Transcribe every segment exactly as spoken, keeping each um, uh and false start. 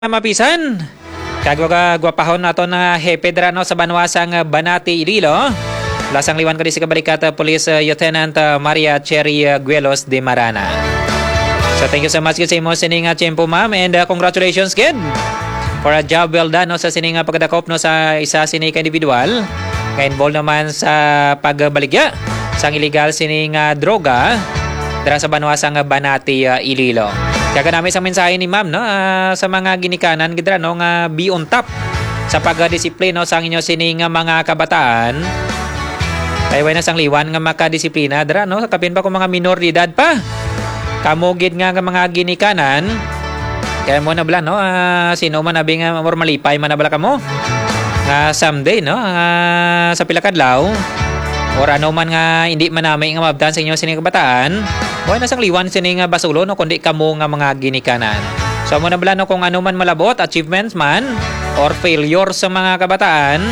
Mapisan kagwagwapahon nato na hepe dra no sa banwasang Banati Iloilo. Lasang liwan ko di si kabalikat Police uh, Lieutenant uh, Maria Cherry uh, Guelos de Marana. So thank you so much sa imo sining uh, tiyempo ma'am, and uh, congratulations kid for a job well done no sa sining uh, pagdakop no sa isa sining individual nga involved naman sa pagbaligya sang illegal sining uh, droga dra sa banwasang uh, Banati uh, Iloilo. Kaya namin sa mensahe ni ma'am no, uh, sa mga ginikanan gidra no nga be on top sa pagdisiplina no, sa inyo sining mga kabataan. Kaya way na sang liwan nga makadisiplina dra no, kapin pa kung mga minor de edad pa. Kamugid nga nga mga ginikanan. Kaya mo na bala no, uh, sino man abing uh, or malipay man na bala kamo. Nga uh, someday no, uh, sa pila kadlaw or ano man nga hindi man namin nga mabdan sa inyo sining kabataan. Huwag na sang liwan sining basulo no, kundi kamo nga mga ginikanan. So mo na bala no, kung ano man malabot, achievements man or failure sa mga kabataan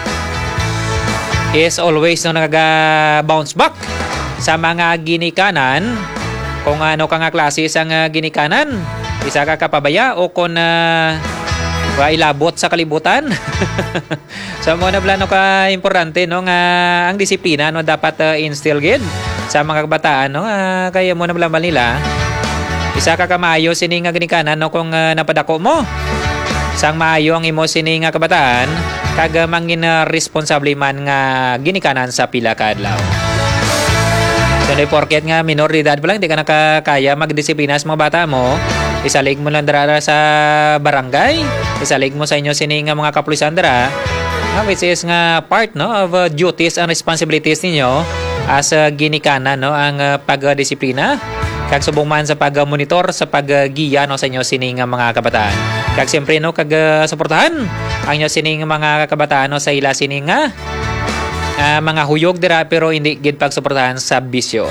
is always no nag-bounce back sa mga ginikanan. Kung ano ka nga klase sang uh, ginikanan, isa ka kapabaya o kung uh, ilabot sa kalibutan. So mo na bala no ka importante no nga ang disiplina no dapat uh, instill gid sa mga kabataan no, uh, kaya mo na bala nila isa ka kamayo sining nga ginikanan no, kung uh, napadako mo sang maayo ang imo sining nga kabataan kag mangin uh, responsable man nga ginikanan sa pila ka adlaw. So no porket nga minor de edad pa lang di ka nakakaya magdisiplina sa mga bata mo, isalig mo lang dara sa barangay, isalig mo sa inyo sining nga mga kapulisan dara, uh, which is nga part no of uh, duties and responsibilities ninyo as uh, ginikanan no ang uh, pagdisiplina kag subong man sa pagmonitor sa paggiya no sa inyo sining mga kabataan. Kag siyempre no kag uh, suportahan ang inyo sining mga kabataan no sa ila sining nga uh, mga huyog dira pero hindi gid pagsuportahan sa bisyo.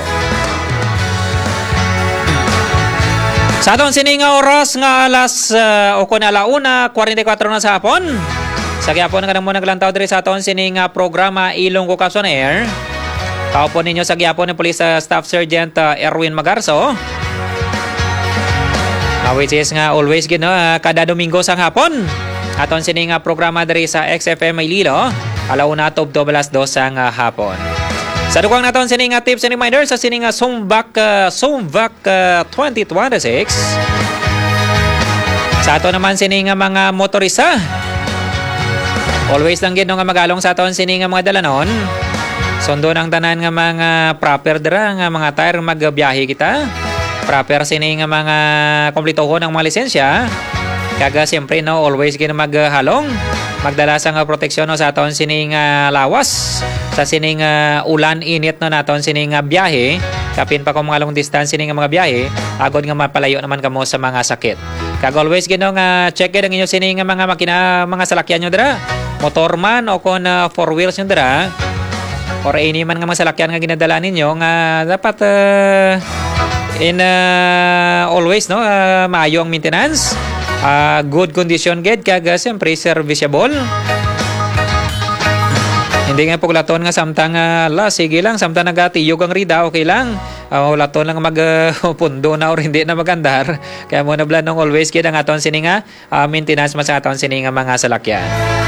Sa aton sining oras nga alas uh, o kun alauna forty-four na sa hapon. Sa gyapon nga mo naglantaw diri sa aton sining uh, programa Ilonggo Capson Air. Kaupo ninyo sa gyapon ng Police uh, Staff Sergeant uh, Erwin Magarso. Uh, which is nga always gid no, uh, kada Domingo sa hapon. Aton sining uh, programa diri sa X F M Iloilo, alauna tubto balas dos sang uh, hapon. Sa dukwang naton sining uh, tips and reminders sa sining uh, Sumbak uh, Sumbak uh, twenty twenty-six. Sa aton naman sining uh, mga motorista. Always lang gid no nga magalong sa aton sining uh, mga dalanon. Sundo ng tanan nga mga proper dira nga mga tire magbiyahe kita. Proper sini nga mga kompletohon ng mga lisensya. Kaga siyempre no always gina maghalong. Magdala sa nga proteksyon no, sa aton sini nga lawas. Sa sini nga ulan init no naton sini nga biyahe. Kapin pa kung mga long distance sini nga mga biyahe, agod nga mapalayo naman kamo sa mga sakit. Kag always gino nga check ang inyo sini nga mga makina mga salakyan nyo dira. Motor man o kon uh, four wheels nyo dira. Or any man nga mga salakyan nga ginadala ninyo nga dapat uh, in uh, always no uh, maayo ang maintenance, uh, good condition gid kag uh, siyempre serviceable. Hindi nga puglaton nga samtang uh, la sige lang samtang nagatiyog ang rida okay lang. Uh, laton lang mag uh, pundo na or hindi na magandar. Kaya mo na blanong always gid ang aton sini nga uh, maintenance mas aton sini nga mga salakyan.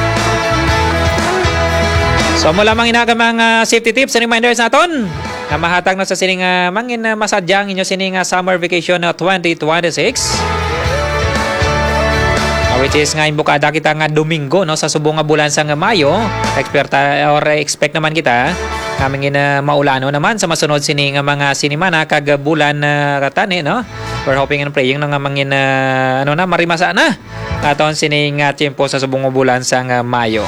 So mo lamang inaga mga safety tips and reminders naton na mahatag na sa sining uh, mangin uh, masadyang inyo sining uh, summer vacation uh, twenty twenty-six. Uh, which is nga imbukada kita nga Domingo no sa subong nga bulan sa nga Mayo. Expect uh, or expect naman kita kaming uh, maulano naman sa masunod sining uh, mga sinimana kag bulan uh, katani no. We're hoping and praying nga mangin uh, ano na marimasa na aton sining uh, tiempo sa subong nga bulan sa nga Mayo.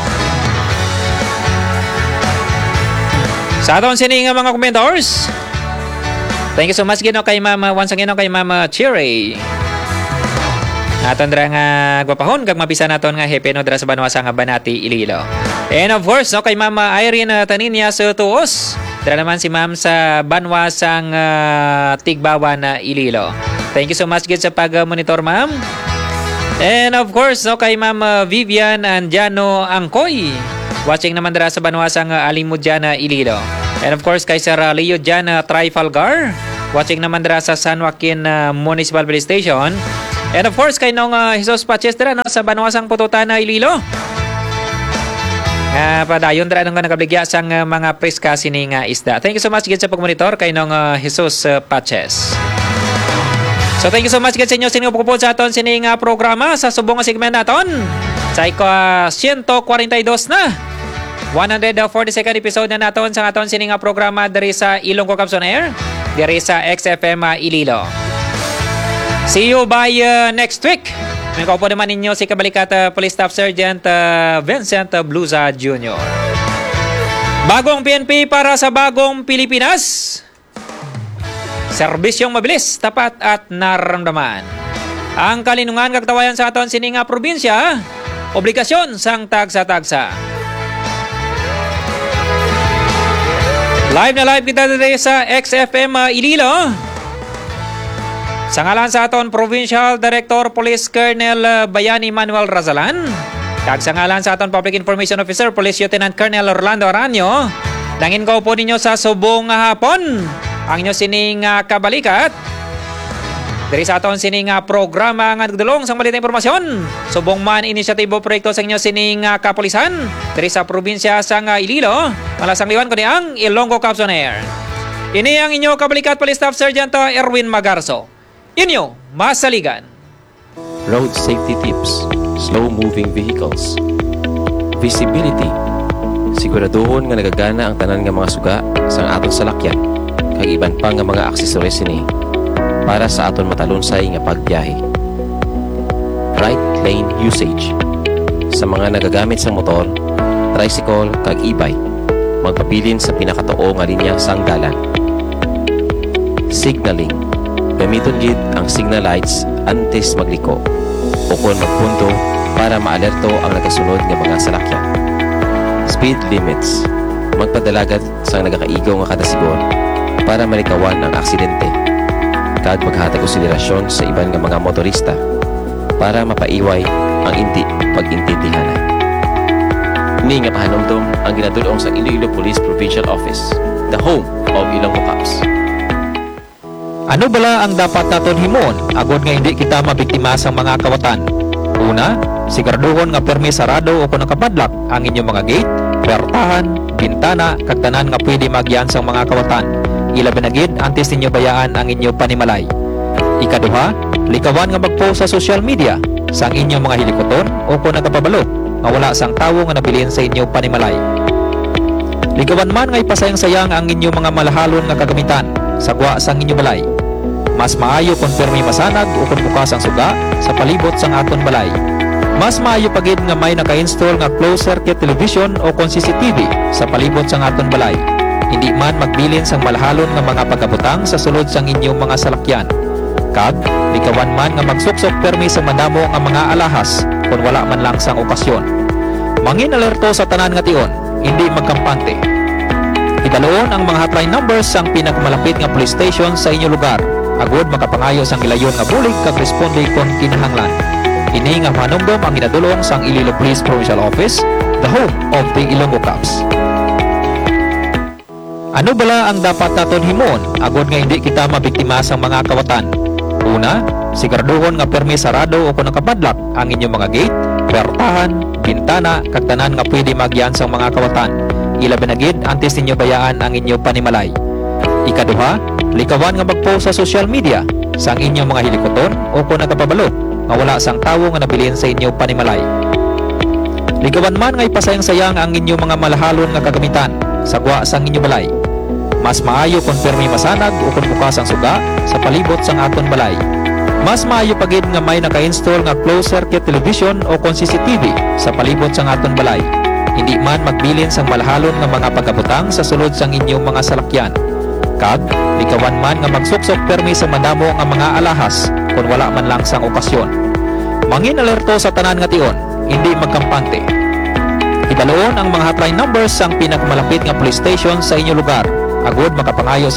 Sa aton sining mga commentors. Thank you so much gino kay Mama once again no, kay Mama Cherry. Aton dra nga gwapahon kag mapisa naton nga hepe no dra sa banwasa nga Banati Iloilo. And of course no kay Mama Irene Taninia sa Tuos. Dra naman si Ma'am sa banwasang uh, Tigbawan na Iloilo. Thank you so much gid sa pag-monitor Ma'am. And of course no kay Ma'am Vivian Andiano Angkoy. Watching naman dara sa banwasang uh, Alimudjana Iloilo. And of course kay Sir uh, Leo Jan uh, Trifalgar. Watching naman dara sa San Joaquin uh, Municipal Police Station. And of course, kay nung uh, Jesus Patches dira no, sa Banwasang Pututan na Iloilo. Uh, padayon dira nung nagabligya sang uh, mga preska sining uh, isda. Thank you so much gid sa pagmonitor kay nung uh, Jesus uh, Patches. So thank you so much gid sa inyo sining pagpupod sa aton sining uh, programa sa subong nga segment naton. Sa iko uh, one forty-two na. one forty-second episode na naton sa aton sining uh, programa diri sa Ilonggo Cubs on Air, diri sa X F M uh, Iloilo. See you by uh, next week. May kaupo naman ninyo si Kabalikat uh, Police Staff Sergeant uh, Vincent uh, Bluza Junior Bagong P N P para sa bagong Pilipinas. Serbisyong mabilis, tapat at nararamdaman. Ang kalinungan kagtawayan sa aton sining uh, probinsya, obligasyon sang tagsa-tagsa. Live na live kita dito sa X F M uh, Iloilo. Sa ngalan sa aton Provincial Director Police Colonel uh, Bayani Manuel Razalan, kag sa ngalan sa aton Public Information Officer Police Lieutenant Colonel Orlando Aranyo, dangin ko po ninyo sa subong nga hapon ang inyo sining uh, kabalikat. Diri sa aton sining uh, programa nga nagdulong sa malitang impormasyon, subong man inisyatibo proyekto sa inyo sining uh, kapulisan diri sa probinsya sa uh, Iloilo. Malasang liwan ko ni ang Ilonggo Cubs on Air. Ini ang inyo kabalikat Police Staff Sergeant Erwin Magarso. Inyo masaligan. Road safety tips, slow-moving vehicles, visibility. Siguraduhon nga nagagana ang tanan nga mga suga sa aton salakyan, kag iban pa nga mga aksesoris ini para sa aton matalunsay nga pagbiyahe. Right lane usage. Sa mga nagagamit sa motor, tricycle kag e-bike, magpabilin sa pinakatuo nga linya sang dalan. Signaling. Gamiton gid ang signal lights antes magliko o kung magpunto para maalerto ang nagasunod nga mga salakyan. Speed limits. Magpadalagat sa nagakaigaw nga kada sigon para malikawan ang aksidente. Kag maghatag konsiderasyon sa iban nga mga motorista para mapaiway ang hindi pag-intindihanay. Ni nga pahanumdum ang ginadulong sa Iloilo Police Provincial Office, the home of Ilonggo Cubs. Ano bala ang dapat naton himon agod nga hindi kita mabiktima sa mga kawatan? Una, siguraduhon nga permi sarado o kung nakapadlak ang inyong mga gate, pertahan, bintana, kag tanan nga pwede magyan sa mga kawatan. Ilabi na gid antes ninyo bayaan ang inyong panimalay. Ikaduha, likawan nga mag-post sa social media sang inyong mga hilikoton o kung nagapabalo nga wala sang tawo nga nabilin sa inyong panimalay. Ligawan man nga ipasayang-sayang ang inyong mga malahalon nga kagamitan sagwa sang inyong balay. Mas maayo kung permi masanag o kung bukas ang suga sa palibot sang aton balay. Mas maayo pagid nga may naka-install nga closed circuit television o kung C C T V sa palibot sang aton balay. Hindi man magbilin sang malahalon nga mga pagabutang sa sulod sang inyong mga salakyan. Kag, likawan man nga magsuksok permi sa madamo nga mga alahas kung wala man lang sang okasyon. Mangin alerto sa tanan nga tion, hindi magkampante. Idaloon ang mga hotline numbers sang pinakamalapit nga police station sa inyong lugar. Agod makapangayo sang ilayon nga bulig kag responde kon kinahanglan. Ini nga manumdom ang ginadulong sang Iloilo Police Provincial Office, the home of the Ilonggo Cubs. Ano bala ang dapat naton himon agod nga hindi kita mabiktima sa mga kawatan? Una, siguraduhon nga permi sarado o kung nakapadlak ang inyong mga gate, pertahan, bintana, kag tanan nga pwede magyan sa mga kawatan. Ilabi na gid antes ninyo bayaan ang inyong panimalay. Ikaduha, likawan nga mag-post sa social media sang inyong mga hilikoton o kung nagapabalo nga wala sang tawo nga nabilin sa inyong panimalay. Ligawan man nga ipasayang-sayang ang inyong mga malahalon nga kagamitan sagwa sang inyong balay. Mas maayo kung permi masanag o kung bukas ang suga sa palibot sang aton balay. Mas maayo pagid nga may naka-install nga closed circuit television o kung C C T V sa palibot sang aton balay. Hindi man magbilin sang malahalon nga mga pagabutang sa sulod sang inyong mga salakyan. Kag, likawan man nga magsuksok permi sa madamo nga mga alahas kung wala man lang sang okasyon. Mangin alerto sa tanan nga tion, hindi magkampante. Idaloon ang mga hotline numbers sang pinakamalapit nga police station sa inyong lugar. Agod makapangayo